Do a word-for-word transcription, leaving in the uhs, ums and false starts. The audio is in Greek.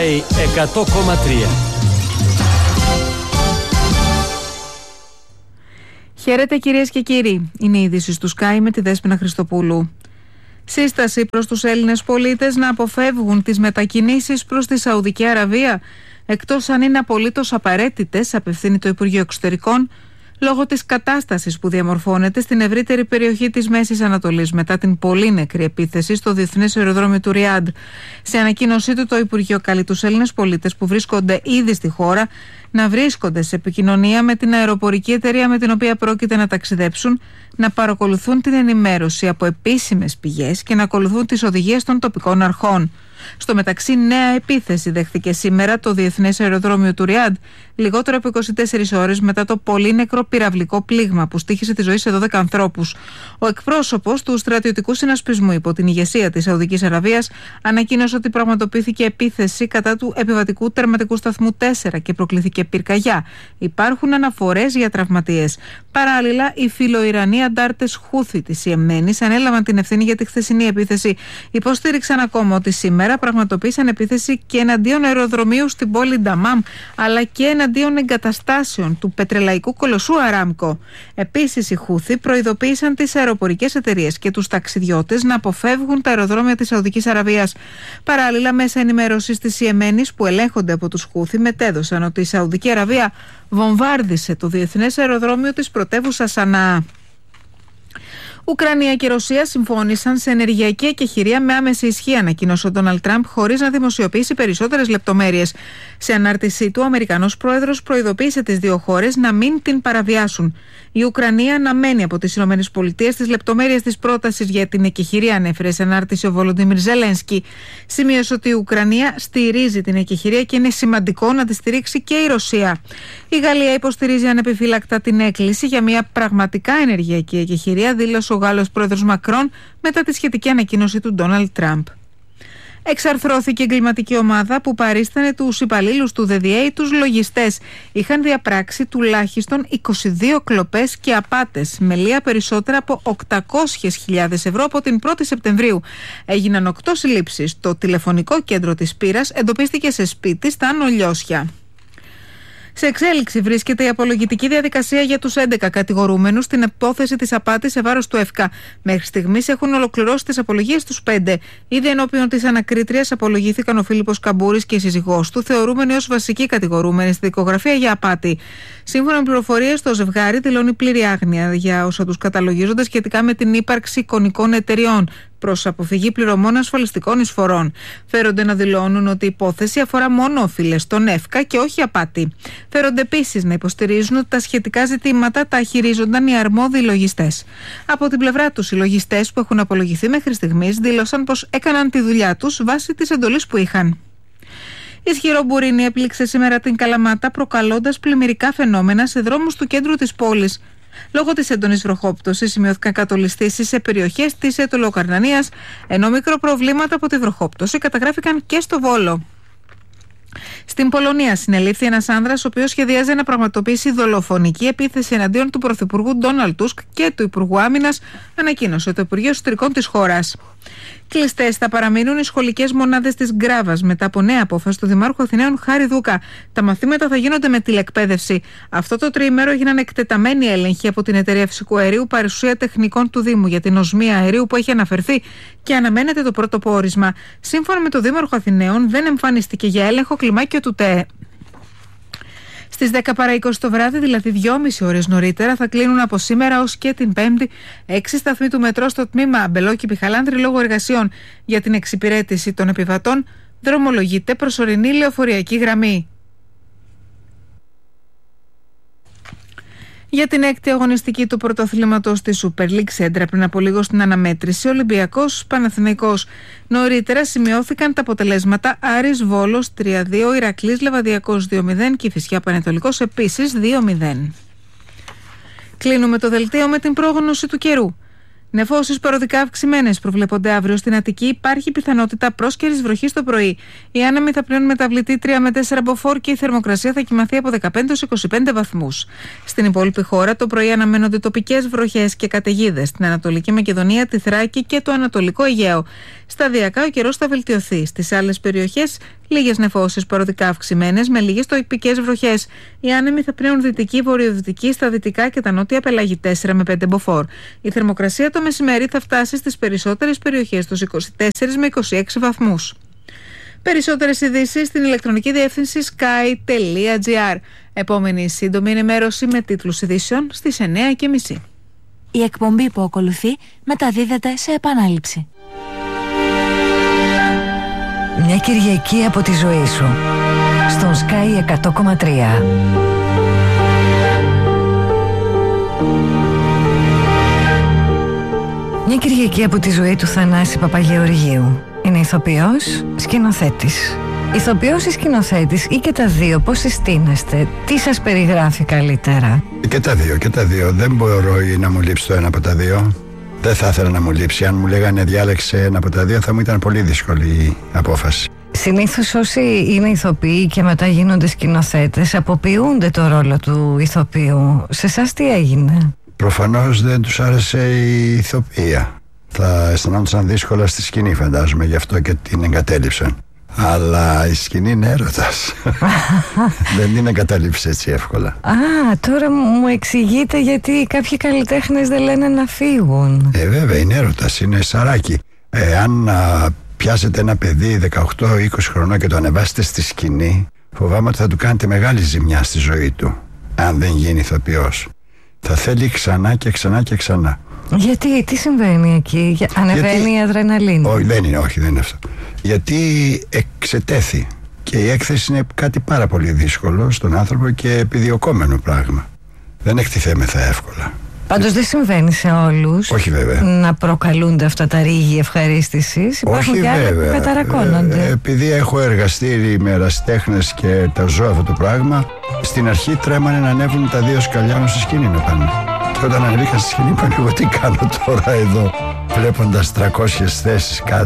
Sky εκατό κόμμα τρία. Χαίρετε κυρίες και κύριοι. Είναι η είδηση του Sky με τη Δέσποινα Χριστοπούλου. Σύσταση προς τους Έλληνες πολίτες να αποφεύγουν τις μετακινήσεις προς τη Σαουδική Αραβία, εκτός αν είναι απολύτως απαραίτητες, απευθύνει το Υπουργείο Εξωτερικών, λόγω της κατάστασης που διαμορφώνεται στην ευρύτερη περιοχή της Μέσης Ανατολής μετά την πολύ νεκρή επίθεση στο Διεθνές Αεροδρόμιο του Ριάντ. Σε ανακοίνωσή του, το Υπουργείο καλεί τους Έλληνες πολίτες που βρίσκονται ήδη στη χώρα να βρίσκονται σε επικοινωνία με την αεροπορική εταιρεία με την οποία πρόκειται να ταξιδέψουν, να παρακολουθούν την ενημέρωση από επίσημες πηγές και να ακολουθούν τις οδηγίες των τοπικών αρχών. Στο μεταξύ, νέα επίθεση δέχθηκε σήμερα το Διεθνές Αεροδρόμιο του Ριάντ, λιγότερο από είκοσι τέσσερις ώρες μετά το πολύ νεκρό πυραυλικό πλήγμα που στοίχησε τη ζωή σε δώδεκα ανθρώπους. Ο εκπρόσωπος του στρατιωτικού συνασπισμού υπό την ηγεσία της Σαουδικής Αραβίας ανακοίνωσε ότι πραγματοποιήθηκε επίθεση κατά του επιβατικού τερματικού σταθμού τέσσερα και προκλήθηκε πυρκαγιά. Υπάρχουν αναφορές για τραυματίες. Παράλληλα, οι φιλοϊρανοί αντάρτες Χούθι της Ιεμένης ανέλαβαν την ευθύνη για τη χθεσινή επίθεση. Υποστήριξαν ακόμα ότι σήμερα πραγματοποίησαν επίθεση και εναντίον αεροδρομίου στην πόλη Νταμάμ, αλλά και εναντίον εγκαταστάσεων του πετρελαϊκού κολοσσού Αράμκο. Επίσης, οι Χούθι προειδοποίησαν τις αεροπορικές εταιρείες και τους ταξιδιώτες να αποφεύγουν τα αεροδρόμια της Σαουδικής Αραβίας. Παράλληλα, μέσα ενημέρωσης της Ιεμένης που ελέγχονται από τους Χούθι μετέδωσαν ότι η Σαουδική Αραβία βομβάρδισε το διεθνές αεροδρόμιο της πρωτεύουσας Σανά. Ουκρανία και Ρωσία συμφώνησαν σε ενεργειακή εκεχηρία με άμεση ισχύ, ανακοίνωσε ο Ντόναλντ Τραμπ, χωρίς να δημοσιοποιήσει περισσότερες λεπτομέρειες. Σε ανάρτησή του, ο Αμερικανός πρόεδρος προειδοποίησε τις δύο χώρες να μην την παραβιάσουν. Η Ουκρανία αναμένει από τις ΗΠΑ τις λεπτομέρειες της πρότασης για την εκεχηρία, ανέφερε σε ανάρτηση ο Βολοντίμιρ Ζελένσκι. Σημείωσε ότι η Ουκρανία στηρίζει την εκεχηρία και είναι σημαντικό να τη στηρίξει και η Ρωσία. Η Γαλλία υποστηρίζει ανεπιφύλακτα την έκκληση για μια πραγματικά ενεργειακή εκεχηρία, δήλωσε ο Γάλλος πρόεδρος Μακρόν μετά τη σχετική ανακοίνωση του Ντόναλντ Τραμπ. Εξαρθρώθηκε εγκληματική ομάδα που παρίστανε τους υπαλλήλους του ντι ντι έι, τους λογιστές. Είχαν διαπράξει τουλάχιστον είκοσι δύο κλοπές και απάτες, με λία περισσότερα από οκτακόσιες χιλιάδες ευρώ από την πρώτη Σεπτεμβρίου. Έγιναν οκτώ συλλήψεις. Το τηλεφωνικό κέντρο της Πύρας εντοπίστηκε σε σπίτι στα Άνω Λιώσια. Σε εξέλιξη βρίσκεται η απολογητική διαδικασία για τους έντεκα κατηγορούμενους στην υπόθεση της απάτης σε βάρος του ΕΦΚΑ. Μέχρι στιγμής έχουν ολοκληρώσει τις απολογίες τους πέντε. Ήδη ενώπιον της ανακρίτριας απολογήθηκαν ο Φίλιππος Καμπούρης και η σύζυγός του, θεωρούμενοι ως βασικοί κατηγορούμενοι στη δικογραφία για απάτη. Σύμφωνα με πληροφορίες, το ζευγάρι δηλώνει πλήρη άγνοια για όσα τους καταλογίζονται σχετικά με την ύπαρξη εικονικών εταιριών προς αποφυγή πληρωμών ασφαλιστικών εισφορών. Φέρονται να δηλώνουν ότι η υπόθεση αφορά μόνο οφείλες στον ΕΦΚΑ και όχι απάτη. Φέρονται επίσης να υποστηρίζουν ότι τα σχετικά ζητήματα τα χειρίζονταν οι αρμόδιοι λογιστές. Από την πλευρά τους, οι λογιστές που έχουν απολογηθεί μέχρι στιγμής δήλωσαν πως έκαναν τη δουλειά τους βάσει της εντολής που είχαν. Ισχυρό μπουρίνι έπληξε σήμερα την Καλαμάτα, προκαλώντας πλημμυρικά φαινόμενα σε δρόμους του κέντρου της πόλης. Λόγω της έντονης βροχόπτωσης σημειώθηκαν κατολιστήσεις σε περιοχές της Αιτωλοκαρνανίας, ενώ μικροπροβλήματα από τη βροχόπτωση καταγράφηκαν και στο Βόλο. Στην Πολωνία συνελήφθη ένας άνδρας ο οποίος σχεδιάζει να πραγματοποιήσει δολοφονική επίθεση εναντίον του Πρωθυπουργού Ντόναλντ Τούσκ και του Υπουργού Άμυνας, ανακοίνωσε το Υπουργείο Εσωτερικών της χώρας. Κλειστές θα παραμείνουν οι σχολικές μονάδες της Γκράβας μετά από νέα απόφαση του Δημάρχου Αθηναίων Χάρη Δούκα. Τα μαθήματα θα γίνονται με τηλεκπαίδευση. Αυτό το τριήμερο έγιναν εκτεταμένοι έλεγχοι από την εταιρεία φυσικού αερίου παρουσία τεχνικών του Δήμου για την οσμία αερίου που έχει αναφερθεί και αναμένεται το πρώτο πόρισμα. Σύμφωνα με τον Δήμαρχο Αθηναίων, δεν εμφανίστηκε για έλεγχο κλιμάκιο του ΤΕΕ. Στις δέκα παρά είκοσι το βράδυ, δηλαδή δυόμιση ώρες νωρίτερα, θα κλείνουν από σήμερα ως και την Πέμπτη έξι σταθμοί του μετρό στο τμήμα Αμπελόκηπη-Χαλάνδρη λόγω εργασιών. Για την εξυπηρέτηση των επιβατών δρομολογείται προσωρινή λεωφορειακή γραμμή. Για την έκτη αγωνιστική του πρωτοαθλήματος της Super League Σέντρα πριν από λίγο στην αναμέτρηση, Ολυμπιακός Παναθηναϊκός. Νωρίτερα σημειώθηκαν τα αποτελέσματα Άρης Βόλος τρία δύο, Ηρακλής Λεβαδιακός δύο μηδέν και Κηφισιά Πανετολικός επίσης δύο μηδέν. Κλείνουμε το δελτίο με την πρόγνωση του καιρού. Νεφώσεις παροδικά αυξημένες προβλέπονται αύριο στην Αττική. Υπάρχει πιθανότητα πρόσκαιρης βροχής το πρωί. Οι άνεμοι θα πλέουν μεταβλητή τρία με τέσσερα μποφόρ και η θερμοκρασία θα κυμανθεί από δεκαπέντε έως είκοσι πέντε βαθμούς. Στην υπόλοιπη χώρα το πρωί αναμένονται τοπικές βροχές και καταιγίδες στην Ανατολική Μακεδονία, τη Θράκη και το Ανατολικό Αιγαίο. Σταδιακά ο καιρός θα βελτιωθεί. Στις άλλες περιοχές Λίγες νεφώσεις παροδικά αυξημένες με λίγες τοπικές βροχές. Οι άνεμοι θα πνέουν δυτική-βορειοδυτική στα δυτικά και τα νότια πελάγη τέσσερα με πέντε μποφόρ. Η θερμοκρασία το μεσημέρι θα φτάσει στις περισσότερες περιοχές στους είκοσι τέσσερα με είκοσι έξι βαθμούς. Περισσότερες ειδήσεις στην ηλεκτρονική διεύθυνση sky τελεία gr. Επόμενη σύντομη ενημέρωση με τίτλους ειδήσεων στις εννιά και μισή. Η εκπομπή που ακολουθεί μεταδίδεται σε επανάληψη. Μια Κυριακή από τη ζωή σου στον Sky εκατό κόμμα τρία. Μια Κυριακή από τη ζωή του Θανάση Παπαγεωργίου. Είναι ηθοποιός, σκηνοθέτης. Ηθοποιός ή σκηνοθέτης ή και τα δύο, πώς συστήνεστε, τι σας περιγράφει καλύτερα? Και τα δύο, και τα δύο. Δεν μπορώ να μου λείψει το ένα από τα δύο. Δεν θα ήθελα να μου λείψει. Αν μου λέγανε διάλεξε ένα από τα δύο, θα μου ήταν πολύ δύσκολη η απόφαση. Συνήθως όσοι είναι ηθοποιοί και μετά γίνονται σκηνοθέτες, αποποιούνται το ρόλο του ηθοποιού. Σε εσάς τι έγινε? Προφανώς δεν τους άρεσε η ηθοποιία. Θα αισθανόντουσαν δύσκολα στη σκηνή, φαντάζομαι, γι' αυτό και την εγκατέλειψαν. Αλλά η σκηνή είναι έρωτας. Δεν την εγκαταλείψει έτσι εύκολα. Α, τώρα μου εξηγείτε γιατί κάποιοι καλλιτέχνες δεν λένε να φύγουν. Ε, βέβαια, είναι έρωτας, είναι σαράκι. Ε, αν α, πιάσετε ένα παιδί δεκαοκτώ είκοσι χρονών και το ανεβάσετε στη σκηνή, φοβάμαι ότι θα του κάνετε μεγάλη ζημιά στη ζωή του. Αν δεν γίνει ηθοποιός, θα θέλει ξανά και ξανά και ξανά. Γιατί, τι συμβαίνει εκεί, ανεβαίνει Γιατί... η αδρεναλίνη? Όχι, δεν είναι, όχι, δεν είναι αυτό. Γιατί εξετέθη. Και η έκθεση είναι κάτι πάρα πολύ δύσκολο στον άνθρωπο και επιδιωκόμενο πράγμα. Δεν εκτιθέμεθα εύκολα. Πάντως δεν συμβαίνει σε όλους. Όχι βέβαια. Να προκαλούνται αυτά τα ρίγη ευχαρίστησης. Υπάρχουν και άλλοι που καταρακώνονται. Ε, επειδή έχω εργαστήρι με ερασιτέχνες και τα ζω αυτό το πράγμα, στην αρχή τρέμανε να ανέβουν τα δύο σκαλιά μου στη σκηνή να πάνε. Και όταν ανέβηκα στη σκηνή είπα, εγώ τι κάνω τώρα εδώ, βλέποντας τριακόσιες θέσεις κάτω.